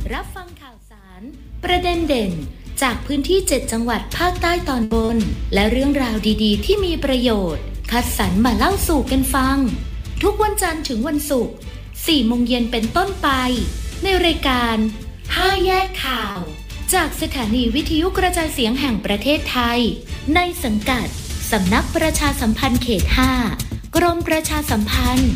รับฟังข่าวสารประเด็นเด่นจากพื้นที่7จังหวัดภาคใต้ตอนบนและเรื่องราวดีๆที่มีประโยชน์คัดสรรมาเล่าสู่กันฟังทุกวันจันทร์ถึงวันศุกร์ 4 โมงเย็นเป็นต้นไปในรายการ5แยกข่าวจากสถานีวิทยุกระจายเสียงแห่งประเทศไทยในสังกัดสำนักประชาสัมพันธ์เขต 5 กรมประชาสัมพันธ์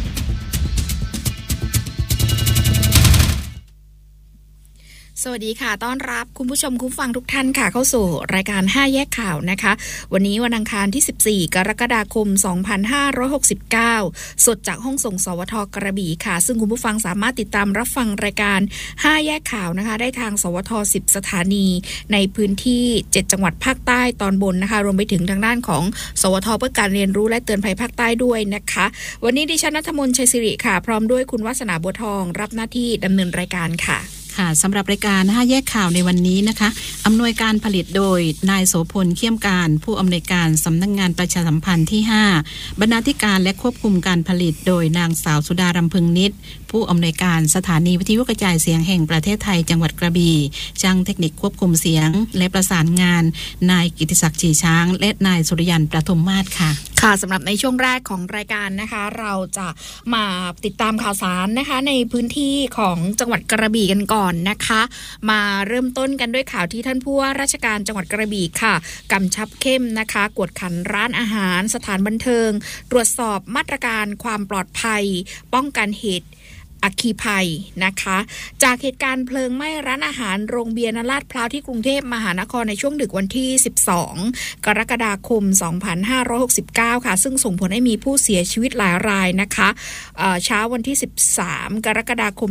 สวัสดีค่ะต้อนรับคุณผู้ชมคุณฟังทุกท่านค่ะเข้าสู่รายการ5แยกข่าวนะคะวันนี้วันอังคารที่14กรกฎาคม2569สดจากห้องส่งสวทกระบี่ค่ะซึ่งคุณผู้ฟังสามารถติดตามรับฟังรายการ5แยกข่าวนะคะได้ทางสวท10สถานีในพื้นที่7จังหวัดภาคใต้ตอนบนนะคะรวมไปถึงทางด้านของสวทเพื่อการเรียนรู้และเตือนภัยภาคใต้ด้วยนะคะวันนี้ดิฉันณัฐมนต์ชัยศิริค่ะพร้อมด้วยคุณวาสนาบัวทองรับหน้าที่ดำเนินรายการค่ะค่ะสำหรับรายการ5แยกข่าวในวันนี้นะคะอำนวยการผลิตโดยนายโสพลเขี้ยมการผู้อำนวยการสำนักงานประชาสัมพันธ์ที่5บรรณาธิการและควบคุมการผลิตโดยนางสาวสุดารำพึงนิตผู้อำนวยการสถานีวิทยุกระจายเสียงแห่งประเทศไทยจังหวัดกระบี่ช่างเทคนิคควบคุมเสียงและประสานงานนายกิติศักดิ์จีช้างและนายสุริยันประทุมมาศค่ะค่ะสำหรับในช่วงแรกของรายการนะคะเราจะมาติดตามข่าวสารนะคะในพื้นที่ของจังหวัดกระบี่กันก่อนนะคะมาเริ่มต้นกันด้วยข่าวที่ท่านผู้ว่าราชการจังหวัดกระบี่ค่ะกำชับเข้มนะคะกวดขันร้านอาหารสถานบันเทิงตรวจสอบมาตรการความปลอดภัยป้องกันเหตุอัคคีภัยนะคะจากเหตุการณ์เพลิงไหม้ร้านอาหารโรงเบียร์นลาดพร้าวที่กรุงเทพมหานครในช่วงดึกวันที่12กรกฎาคม2569ค่ะซึ่งส่งผลให้มีผู้เสียชีวิตหลายรายนะคะเช้าวันที่13กรกฎาคม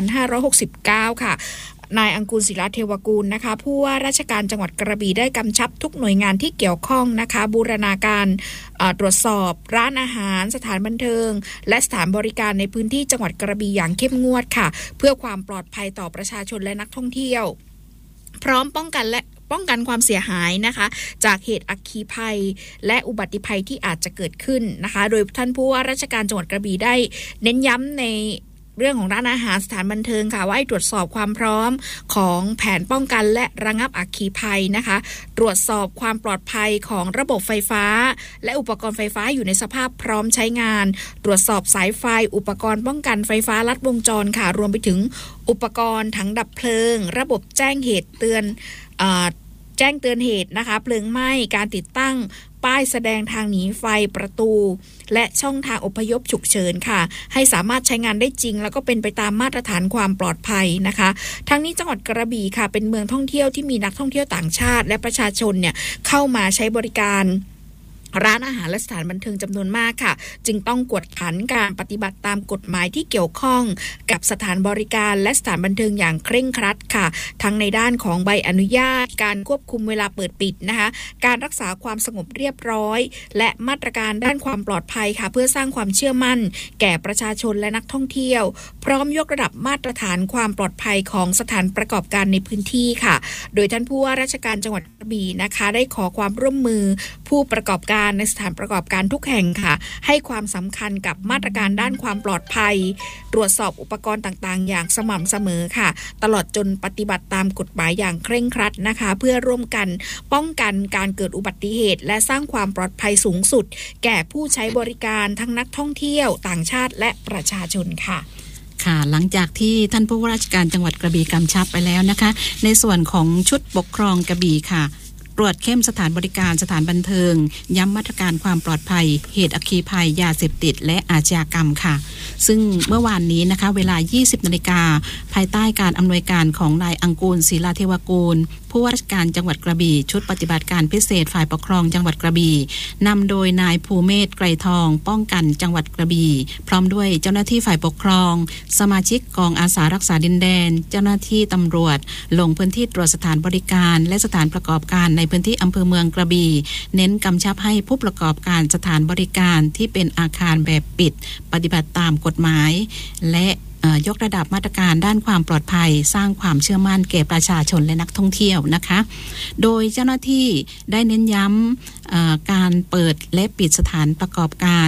2569ค่ะนายอังกูลศิลาเทวกูลนะคะผู้ว่าราชการจังหวัดกระบี่ได้กำชับทุกหน่วยงานที่เกี่ยวข้องนะคะบูรณาการตรวจสอบร้านอาหารสถานบันเทิงและสถานบริการในพื้นที่จังหวัดกระบี่อย่างเข้มงวดค่ะเพื่อความปลอดภัยต่อประชาชนและนักท่องเที่ยวพร้อมป้องกันความเสียหายนะคะจากเหตุอัคคีภัยและอุบัติภัยที่อาจจะเกิดขึ้นนะคะโดยท่านผู้ว่าราชการจังหวัดกระบี่ได้เน้นย้ำในเรื่องของร้านอาหารสถานบันเทิงค่ะว่าให้ตรวจสอบความพร้อมของแผนป้องกันและระงับอัคคีภัยนะคะตรวจสอบความปลอดภัยของระบบไฟฟ้าและอุปกรณ์ไฟฟ้าอยู่ในสภาพพร้อมใช้งานตรวจสอบสายไฟอุปกรณ์ป้องกันไฟฟ้าลัดวงจรค่ะรวมไปถึงอุปกรณ์ถังดับเพลิงระบบแจ้งเหตุเตือนเหตุนะคะเพลิงไหม้การติดตั้งป้ายแสดงทางหนีไฟประตูและช่องทางอพยพฉุกเฉินค่ะให้สามารถใช้งานได้จริงแล้วก็เป็นไปตามมาตรฐานความปลอดภัยนะคะทั้งนี้จังหวัดกระบี่ค่ะเป็นเมืองท่องเที่ยวที่มีนักท่องเที่ยวต่างชาติและประชาชนเนี่ยเข้ามาใช้บริการร้านอาหารและสถานบันเทิงจำนวนมากค่ะจึงต้องกวดขันการปฏิบัติตามกฎหมายที่เกี่ยวข้องกับสถานบริการและสถานบันเทิงอย่างเคร่งครัดค่ะทั้งในด้านของใบอนุญาตการควบคุมเวลาเปิดปิดนะคะการรักษาความสงบเรียบร้อยและมาตรการด้านความปลอดภัยค่ะเพื่อสร้างความเชื่อมั่นแก่ประชาชนและนักท่องเที่ยวพร้อมยกระดับมาตรฐานความปลอดภัยของสถานประกอบการในพื้นที่ค่ะโดยท่านผู้ว่าราชการจังหวัดกระบี่นะคะได้ขอความร่วมมือผู้ประกอบการในสถานประกอบการทุกแห่งค่ะให้ความสำคัญกับมาตรการด้านความปลอดภัยตรวจสอบอุปกรณ์ต่างๆอย่างสม่ำเสมอค่ะตลอดจนปฏิบัติตามกฎหมายอย่างเคร่งครัดนะคะเพื่อร่วมกันป้องกันการเกิดอุบัติเหตุและสร้างความปลอดภัยสูงสุดแก่ผู้ใช้บริการทั้งนักท่องเที่ยวต่างชาติและประชาชนค่ะค่ะหลังจากที่ท่านผู้ว่าราชการจังหวัดกระบี่กำชับไปแล้วนะคะในส่วนของชุดปกครองกระบี่ค่ะตรวจเข้มสถานบริการสถานบันเทิงย้ำมาตรการความปลอดภัยเหตุอัคคีภัยยาเสพติดและอาชญากรรมค่ะซึ่งเมื่อวานนี้นะคะเวลา 20:00 น.ภายใต้การอำนวยการของนายอังกูลศิลาเทวกูลผู้ว่าราชการจังหวัดกระบี่ชุดปฏิบัติการพิเศษฝ่ายปกครองจังหวัดกระบี่นำโดยนายภูเมศไกรทองป้องกันจังหวัดกระบี่พร้อมด้วยเจ้าหน้าที่ฝ่ายปกครองสมาชิกกองอาสารักษาดินแดนเจ้าหน้าที่ตำรวจลงพื้นที่ตรวจสถานบริการและสถานประกอบการในพื้นที่อำเภอเมืองกระบี่เน้นกำชับให้ผู้ประกอบการสถานบริการที่เป็นอาคารแบบปิดปฏิบัติตามกฎหมายและยกระดับมาตรการด้านความปลอดภัยสร้างความเชื่อมั่นแก่ประชาชนและนักท่องเที่ยวนะคะโดยเจ้าหน้าที่ได้เน้นย้ำการเปิดและปิดสถานประกอบการต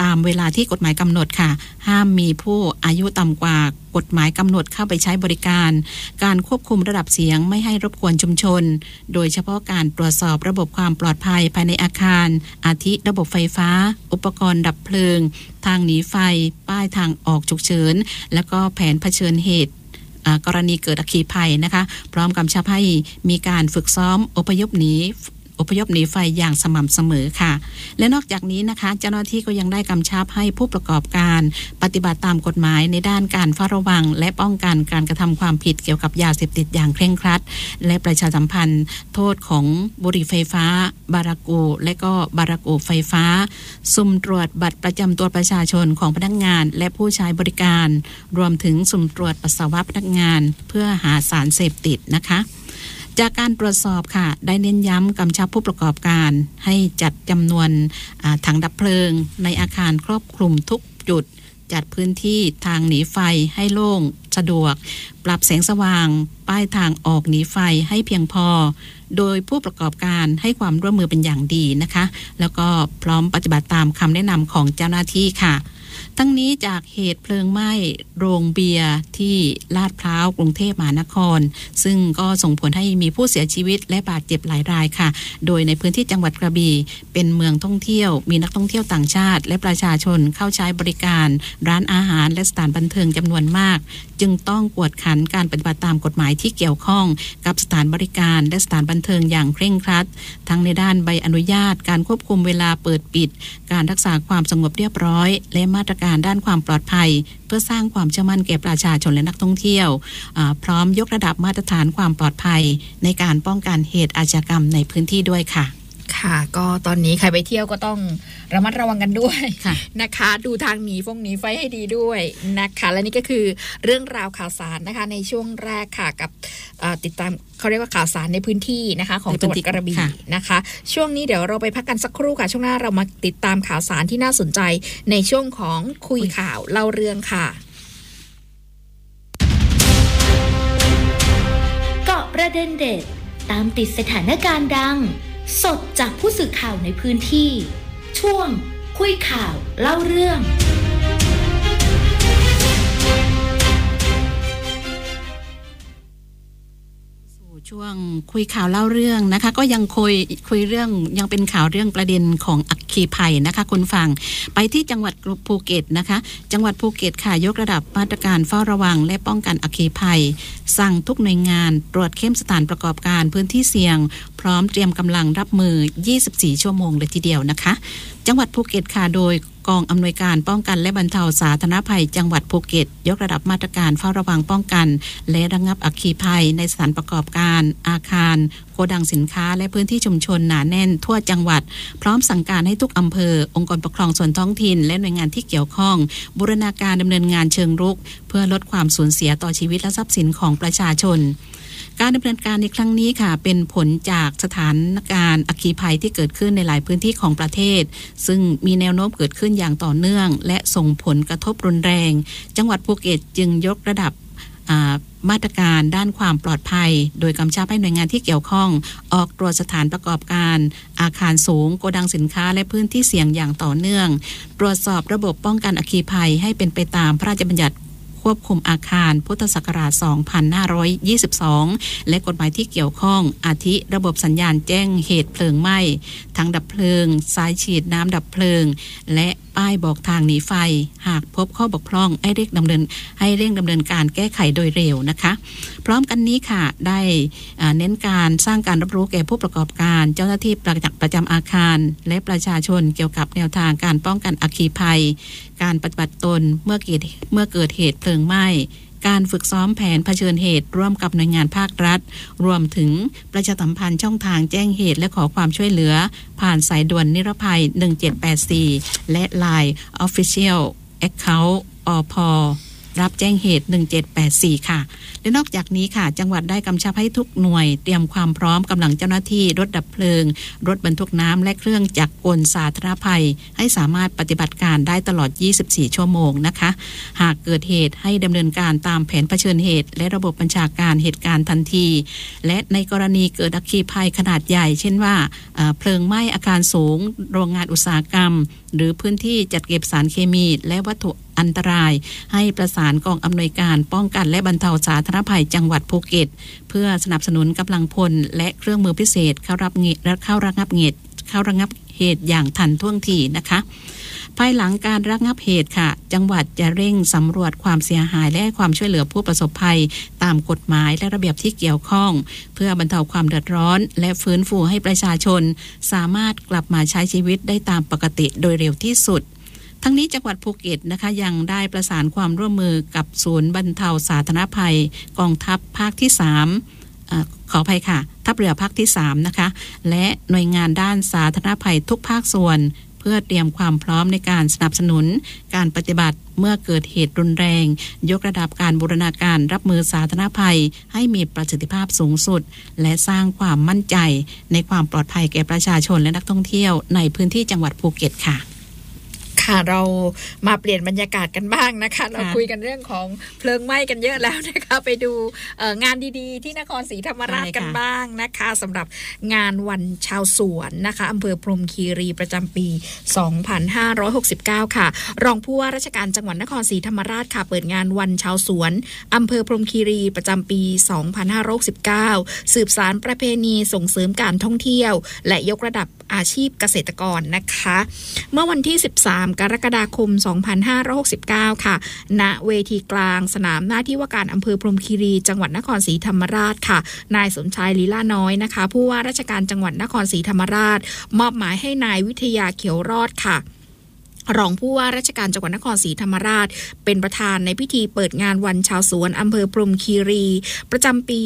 ตามเวลาที่กฎหมายกำหนดค่ะห้ามมีผู้อายุต่ำกว่ากฎหมายกำหนดเข้าไปใช้บริการการควบคุมระดับเสียงไม่ให้รบกวนชุมชนโดยเฉพาะการตรวจสอบระบบความปลอดภัยภายในอาคารอาทิระบบไฟฟ้าอุปกรณ์ดับเพลิงทางหนีไฟป้ายทางออกฉุกเฉินและก็แผนเผชิญเหตุกรณีเกิดอัคคีภัยนะคะพร้อมกำชับให้มีการฝึกซ้อมอพยพหนีไฟอย่างสม่ำเสมอค่ะและนอกจากนี้นะคะเจ้าหน้าที่ก็ยังได้กำชับให้ผู้ประกอบการปฏิบัติตามกฎหมายในด้านการเฝ้าระวังและป้องกันการกระทำความผิดเกี่ยวกับยาเสพติดอย่างเคร่งครัดและประชาสัมพันธ์โทษของบุหรี่ไฟฟ้าบารากูและก็บารากูไฟฟ้าสุ่มตรวจบัตรประจำตัวประชาชนของพนักงานและผู้ใช้บริการรวมถึงสุ่มตรวจปัสสาวะพนักงานเพื่อหาสารเสพติดนะคะจากการตรวจสอบค่ะได้เน้นย้ำกำชับผู้ประกอบการให้จัดจำนวนถังดับเพลิงในอาคารครอบคลุมทุกจุดจัดพื้นที่ทางหนีไฟให้โล่งสะดวกปรับแสงสว่างป้ายทางออกหนีไฟให้เพียงพอโดยผู้ประกอบการให้ความร่วมมือเป็นอย่างดีนะคะแล้วก็พร้อมปฏิบัติตามคำแนะนำของเจ้าหน้าที่ค่ะทั้งนี้จากเหตุเพลิงไหม้โรงเบียร์ที่ลาดพร้าวกรุงเทพมหานครซึ่งก็ส่งผลให้มีผู้เสียชีวิตและบาดเจ็บหลายรายค่ะโดยในพื้นที่จังหวัดกระบี่เป็นเมืองท่องเที่ยวมีนักท่องเที่ยวต่างชาติและประชาชนเข้าใช้บริการร้านอาหารและสถานบันเทิงจำนวนมากจึงต้องกวดขันการปฏิบัติตามกฎหมายที่เกี่ยวข้องกับสถานบริการและสถานบันเทิงอย่างเคร่งครัดทั้งในด้านใบอนุญาตการควบคุมเวลาเปิดปิดการรักษาความสงบเรียบร้อยและมาตรการด้านความปลอดภัยเพื่อสร้างความเชื่อมั่นแก่ประชาชนและนักท่องเที่ยวพร้อมยกระดับมาตรฐานความปลอดภัยในการป้องกันเหตุอาชญากรรมในพื้นที่ด้วยค่ะค่ะก็ตอนนี้ใครไปเที่ยวก็ต้องระมัดระวังกันด้วยนะคะดูทางหนีไฟให้ดีด้วยนะคะและนี่ก็คือเรื่องราวข่าวสารนะคะในช่วงแรกค่ะกับติดตามเขาเรียกว่าข่าวสารในพื้นที่นะคะของจังหวัดกระบี่นะคะช่วงนี้เดี๋ยวเราไปพักกันสักครู่ค่ะช่วงหน้าเรามาติดตามข่าวสารที่น่าสนใจในช่วงของคุยข่าวเล่าเรื่องค่ะเกาะประเด็นเด็ดตามติดสถานการณ์ดังสดจากผู้สื่อข่าวในพื้นที่ช่วงคุยข่าวเล่าเรื่องช่วงคุยข่าวเล่าเรื่องนะคะก็ยังคุยเรื่องยังเป็นข่าวเรื่องประเด็นของอัคคีภัยนะคะคุณฟังไปที่จังหวัดภูเก็ตนะคะจังหวัดภูเก็ตค่ะยกระดับมาตรการเฝ้าระวังและป้องกันอัคคีภัยสั่งทุกหน่วยงานตรวจเข้มสถานประกอบการพื้นที่เสี่ยงพร้อมเตรียมกำลังรับมือ24ชั่วโมงเลยทีเดียวนะคะจังหวัดภูเก็ตค่ะโดยกองอำนวยการป้องกันและบรรเทาสาธารณภัยจังหวัดภูเก็ตยกระดับมาตรการเฝ้าระวังป้องกันและระงับอัคคีภัยในสถานประกอบการอาคารโกดังสินค้าและพื้นที่ชุมชนหนาแน่นทั่วจังหวัดพร้อมสั่งการให้ทุกอำเภอองค์กรปกครองส่วนท้องถิ่นและหน่วยงานที่เกี่ยวข้องบูรณาการดำเนินงานเชิงรุกเพื่อลดความสูญเสียต่อชีวิตและทรัพย์สินของประชาชนการดำเนินการในครั้งนี้ค่ะเป็นผลจากสถานการณ์อัคคีภัยที่เกิดขึ้นในหลายพื้นที่ของประเทศซึ่งมีแนวโน้มเกิดขึ้นอย่างต่อเนื่องและส่งผลกระทบรุนแรงจังหวัดภูเก็ตจึงยกระดับมาตรการด้านความปลอดภัยโดยกำชับให้หน่วยงานที่เกี่ยวข้องออกตรวจสถานประกอบการอาคารสูงโกดังสินค้าและพื้นที่เสี่ยงอย่างต่อเนื่องตรวจสอบระบบป้องกันอัคคีภัยให้เป็นไปตามพระราชบัญญัติควบคุมอาคารพุทธศักราช 2522 และกฎหมายที่เกี่ยวข้องอาทิระบบสัญญาณแจ้งเหตุเพลิงไหม้ทั้งดับเพลิงสายฉีดน้ำดับเพลิงและป้ายบอกทางหนีไฟหากพบข้อบกพร่องให้เร่งดำเนินการแก้ไขโดยเร็วนะคะพร้อมกันนี้ค่ะได้เน้นการสร้างการรับรู้แก่ผู้ประกอบการเจ้าหน้าที่ประจำอาคารและประชาชนเกี่ยวกับแนวทางการป้องกันอัคคีภัยการปฏิบัติตนเมื่อเกิดเหตุเพลิงไหม้การฝึกซ้อมแผนเผชิญเหตุร่วมกับหน่วยงานภาครัฐรวมถึงประชาสัมพันธ์ช่องทางแจ้งเหตุและขอความช่วยเหลือผ่านสายด่วนนิรภัย1784และ LINE Official Account อพรับแจ้งเหตุ1784ค่ะและนอกจากนี้ค่ะจังหวัดได้กำชับให้ทุกหน่วยเตรียมความพร้อมกำลังเจ้าหน้าที่รถดับเพลิงรถบรรทุกน้ำและเครื่องจักรกลสาธารณภัยให้สามารถปฏิบัติการได้ตลอด24ชั่วโมงนะคะหากเกิดเหตุให้ดำเนินการตามแผนเผชิญเหตุและระบบบัญชาการเหตุการณ์ทันทีและในกรณีเกิดอัคคีภัยขนาดใหญ่เช่นว่าเพลิงไหม้อาคารสูงโรงงานอุตสาหกรรมหรือพื้นที่จัดเก็บสารเคมีและวัตถุอันตรายให้ประสานกองอำนวยการป้องกันและบรรเทาสาธารณภัยจังหวัดภูเก็ตเพื่อสนับสนุนกำลังพลและเครื่องมือพิเศษเข้าระงับเหตุอย่างทันท่วงทีนะคะภายหลังการระงับเหตุค่ะจังหวัดจะเร่งสำรวจความเสียหายและความช่วยเหลือผู้ประสบภัยตามกฎหมายและระเบียบที่เกี่ยวข้องเพื่อบรรเทาความเดือดร้อนและฟื้นฟูให้ประชาชนสามารถกลับมาใช้ชีวิตได้ตามปกติโดยเร็วที่สุดทั้งนี้จังหวัดภูเก็ตนะคะยังได้ประสานความร่วมมือกับศูนย์บรรเทาสาธารณภัยกองทัพภาคที่3ขออภัยค่ะทัพเรือภาคที่3นะคะและหน่วยงานด้านสาธารณภัยทุกภาคส่วนเพื่อเตรียมความพร้อมในการสนับสนุนการปฏิบัติเมื่อเกิดเหตุรุนแรงยกระดับการบูรณาการรับมือสาธารณภัยให้มีประสิทธิภาพสูงสุดและสร้างความมั่นใจในความปลอดภัยแก่ประชาชนและนักท่องเที่ยวในพื้นที่จังหวัดภูเก็ตค่ะค่ะเรามาเปลี่ยนบรรยากาศกันบ้างนะคะเราคุยกันเรื่องของเพลิงไหม้กันเยอะแล้วนะคะไปดูงานดีๆที่นครศรีธรรมราชกันบ้างนะคะสำหรับงานวันชาวสวนนะคะอำเภอพรหมคีรีประจำปี 2569 ค่ะรองผู้ว่าราชการจังหวัดนครศรีธรรมราชค่ะเปิดงานวันชาวสวนอำเภอพรหมคีรีประจำปี 2569 สืบสานประเพณีส่งเสริมการท่องเที่ยวและยกระดับอาชีพเกษตรกรนะคะเมื่อวันที่13กรกฎาคม 2569 ค่ะณเวทีกลางสนามหน้าที่ว่าการอำเภอพรหมคีรีจังหวัดนครศรีธรรมราชค่ะนายสมชายลีลาน้อยนะคะผู้ว่าราชการจังหวัดนครศรีธรรมราชมอบหมายให้นายวิทยาเขียวรอดค่ะรองผู้ว่าราชการจังหวัดนครศรีธรรมราชเป็นประธานในพิธีเปิดงานวันชาวสวนอำเภอพรหมคีรีประจำปี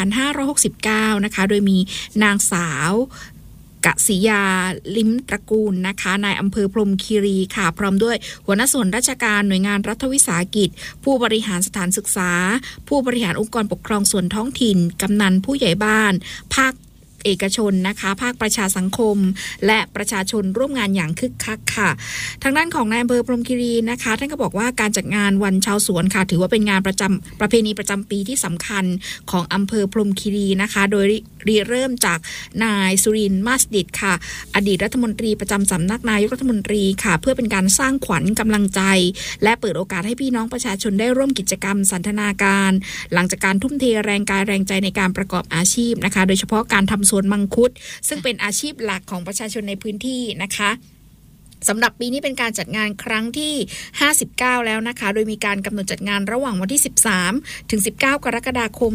2569 นะคะโดยมีนางสาวกษิยาลิ้มตระกูลนะคะนายอำเภอพรหมคีรีค่ะพร้อมด้วยหัวหน้าส่วนราชการหน่วยงานรัฐวิสาหกิจผู้บริหารสถานศึกษาผู้บริหารองค์กรปกครองส่วนท้องถิ่นกำนันผู้ใหญ่บ้านภาคเอกชนนะคะภาคประชาสังคมและประชาชนร่วมงานอย่างคึกคักค่ะทางด้านของนายอำเภอพรหมคีรีนะคะท่านก็บอกว่าการจัดงานวันชาวสวนค่ะถือว่าเป็นงานประเพณีประจำปีที่สำคัญของอำเภอพรหมคีรีนะคะโดยเริ่มจากนายสุรินทร์มาสดิษฐ์ค่ะอดีตรัฐมนตรีประจำสำนักนายกรัฐมนตรีค่ะเพื่อเป็นการสร้างขวัญกำลังใจและเปิดโอกาสให้พี่น้องประชาชนได้ร่วมกิจกรรมสันทนาการหลังจากการทุ่มเทแรงกายแรงใจในการประกอบอาชีพนะคะโดยเฉพาะการทำสวนมังคุดซึ่งเป็นอาชีพหลักของประชาชนในพื้นที่นะคะสำหรับปีนี้เป็นการจัดงานครั้งที่59แล้วนะคะโดยมีการกำหนดจัดงานระหว่างวันที่13ถึง19กรกฎาคม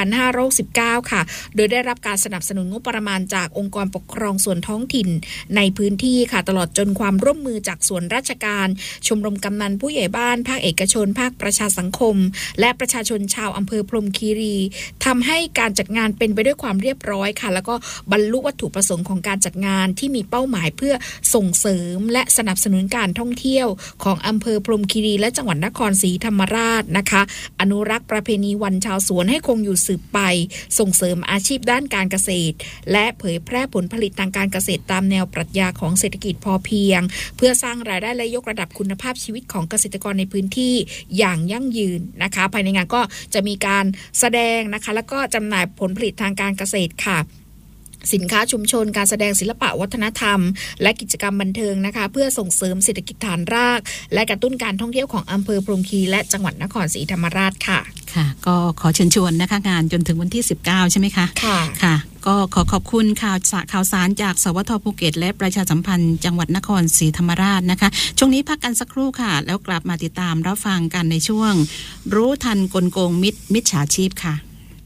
2569ค่ะโดยได้รับการสนับสนุนงบประมาณจากองค์กรปกครองส่วนท้องถิ่นในพื้นที่ค่ะตลอดจนความร่วมมือจากส่วนราชการชมรมกำนันผู้ใหญ่บ้านภาคเอกชนภาคประชาสังคมและประชาชนชาวอำเภอพรหมคีรีทำให้การจัดงานเป็นไปด้วยความเรียบร้อยค่ะแล้วก็บรรลุวัตถุประสงค์ของการจัดงานที่มีเป้าหมายเพื่อส่งเสริมและสนับสนุนการท่องเที่ยวของอำเภอพรหมคีรีและจังหวัดนครศรีธรรมราชนะคะอนุรักษ์ประเพณีวันชาวสวนให้คงอยู่สืบไปส่งเสริมอาชีพด้านการเกษตรและเผยแพร่ผลผลิตทางการเกษตรตามแนวปรัชญาของเศรษฐกิจพอเพียงเพื่อสร้างรายได้และยกระดับคุณภาพชีวิตของเกษตรกรในพื้นที่อย่างยั่งยืนนะคะภายในงานก็จะมีการแสดงนะคะแล้วก็จำหน่ายผลผลิตทางการเกษตรค่ะสินค้าชุมชนการแสดงศิลปะวัฒนธรรมและกิจกรรมบันเทิงนะคะเพื่อส่งเสริมเศรษฐกิจฐานรากและกระตุ้นการท่องเที่ยวของอำเภอพรหมคีรีและจังหวัดนครศรีธรรมราชค่ะค่ะก็ขอเชิญชวนนะคะงานจนถึงวันที่19ใช่ไหมคะค่ะก็ขอบคุณข่าวสารจากสวทภูเก็ตและประชาสัมพันธ์จังหวัดนครศรีธรรมราชนะคะช่วงนี้พักกันสักครู่ค่ะแล้วกลับมาติดตามรับฟังกันในช่วงรู้ทันกลโกงมิจฉาชีพค่ะ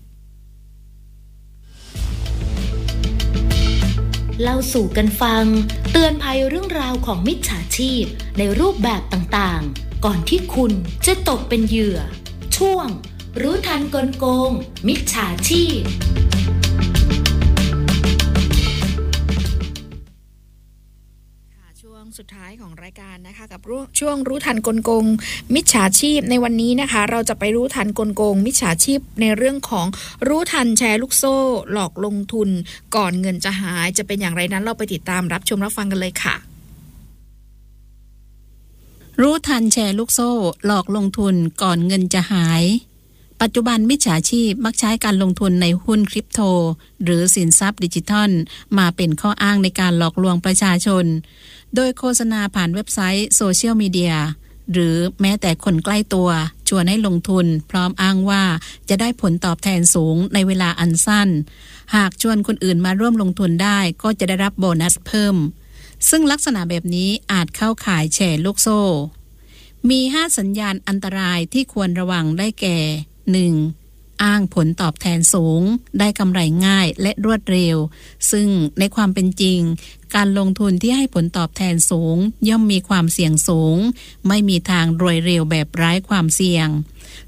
เล่าสู่กันฟังเตือนภัยเรื่องราวของมิจฉาชีพในรูปแบบต่างๆก่อนที่คุณจะตกเป็นเหยื่อช่วงรู้ทันกลโกงมิจฉาชีพสุดท้ายของรายการนะคะกับช่วงรู้ทันกลโกงมิจฉาชีพในวันนี้นะคะเราจะไปรู้ทันกลโกงมิจฉาชีพในเรื่องของรู้ทันแชร์ลูกโซ่หลอกลงทุนก่อนเงินจะหายจะเป็นอย่างไรนั้นเราไปติดตามรับชมรับฟังกันเลยค่ะรู้ทันแชร์ลูกโซ่หลอกลงทุนก่อนเงินจะหายปัจจุบันมิจฉาชีพมักใช้การลงทุนในหุ้นคริปโตหรือสินทรัพย์ดิจิทัลมาเป็นข้ออ้างในการหลอกลวงประชาชนโดยโฆษณาผ่านเว็บไซต์โซเชียลมีเดียหรือแม้แต่คนใกล้ตัวชวนให้ลงทุนพร้อมอ้างว่าจะได้ผลตอบแทนสูงในเวลาอันสั้นหากชวนคนอื่นมาร่วมลงทุนได้ก็จะได้รับโบนัสเพิ่มซึ่งลักษณะแบบนี้อาจเข้าข่ายแชร์ลูกโซ่มี5สัญญาณอันตรายที่ควรระวังได้แก่ 1. อ้างผลตอบแทนสูงได้กำไรง่ายและรวดเร็วซึ่งในความเป็นจริงการลงทุนที่ให้ผลตอบแทนสูงย่อมมีความเสี่ยงสูงไม่มีทางรวยเร็วแบบไร้ความเสี่ยง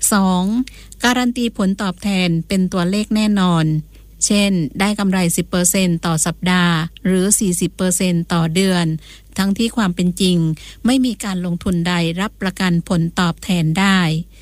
2. การันตีผลตอบแทนเป็นตัวเลขแน่นอนเช่นได้กำไร 10% ต่อสัปดาห์หรือ 40% ต่อเดือนทั้งที่ความเป็นจริงไม่มีการลงทุนใดรับประกันผลตอบแทนได้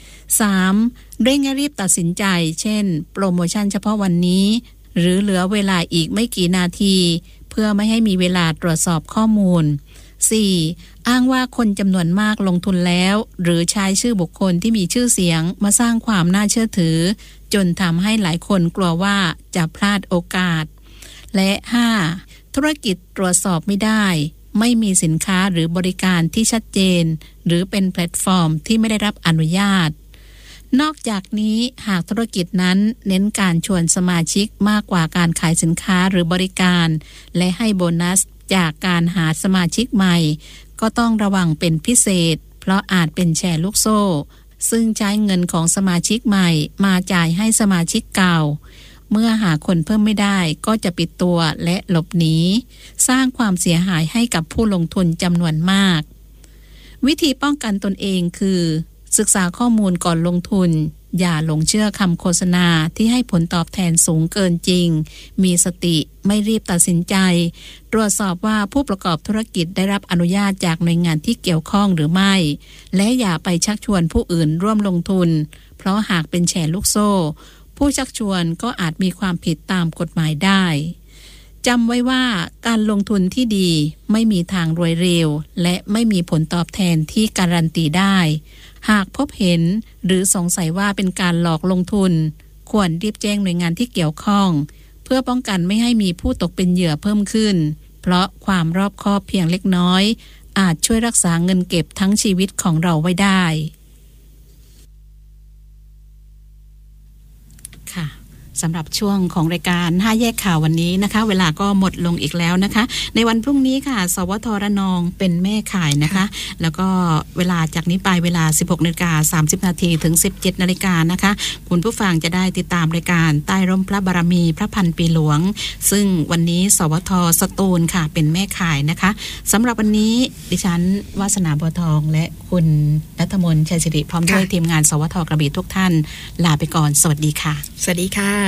3. เร่งรีบตัดสินใจเช่นโปรโมชั่นเฉพาะวันนี้หรือเหลือเวลาอีกไม่กี่นาทีเพื่อไม่ให้มีเวลาตรวจสอบข้อมูล 4. อ้างว่าคนจำนวนมากลงทุนแล้วหรือใช้ชื่อบุคคลที่มีชื่อเสียงมาสร้างความน่าเชื่อถือจนทำให้หลายคนกลัวว่าจะพลาดโอกาสและ 5. ธุรกิจตรวจสอบไม่ได้ไม่มีสินค้าหรือบริการที่ชัดเจนหรือเป็นแพลตฟอร์มที่ไม่ได้รับอนุญาตนอกจากนี้หากธุรกิจนั้นเน้นการชวนสมาชิกมากกว่าการขายสินค้าหรือบริการและให้โบนัสจากการหาสมาชิกใหม่ก็ต้องระวังเป็นพิเศษเพราะอาจเป็นแชร์ลูกโซ่ซึ่งใช้เงินของสมาชิกใหม่มาจ่ายให้สมาชิกเก่าเมื่อหาคนเพิ่มไม่ได้ก็จะปิดตัวและหลบหนีสร้างความเสียหายให้กับผู้ลงทุนจำนวนมากวิธีป้องกันตนเองคือศึกษาข้อมูลก่อนลงทุนอย่าหลงเชื่อคำโฆษณาที่ให้ผลตอบแทนสูงเกินจริงมีสติไม่รีบตัดสินใจตรวจสอบว่าผู้ประกอบธุรกิจได้รับอนุญาตจากหน่วยงานที่เกี่ยวข้องหรือไม่และอย่าไปชักชวนผู้อื่นร่วมลงทุนเพราะหากเป็นแชร์ลูกโซ่ผู้ชักชวนก็อาจมีความผิดตามกฎหมายได้จำไว้ว่าการลงทุนที่ดีไม่มีทางรวยเร็วและไม่มีผลตอบแทนที่การันตีได้หากพบเห็นหรือสงสัยว่าเป็นการหลอกลงทุนควรรีบแจ้งหน่วยงานที่เกี่ยวข้องเพื่อป้องกันไม่ให้มีผู้ตกเป็นเหยื่อเพิ่มขึ้นเพราะความรอบคอบเพียงเล็กน้อยอาจช่วยรักษาเงินเก็บทั้งชีวิตของเราไว้ได้ค่ะสำหรับช่วงของรายการ5แยกข่าววันนี้นะคะเวลาก็หมดลงอีกแล้วนะคะในวันพรุ่งนี้ค่ะสวทระนองเป็นแม่ข่ายนะคะแล้วก็เวลาจากนี้ไปเวลา 16:30 น.ถึง 17:00 น.นะคะคุณผู้ฟังจะได้ติดตามรายการใต้ร่มพระบารมีพระพันปีหลวงซึ่งวันนี้สวทสตูลค่ะเป็นแม่ข่ายนะคะสำหรับวันนี้ดิฉันวาสนาบัวทองและคุณณัฐมนต์ชัยศิริพร้อมด้วยทีมงานสวทกระบี่ทุกท่านลาไปก่อนสวัสดีค่ะสวัสดีค่ะ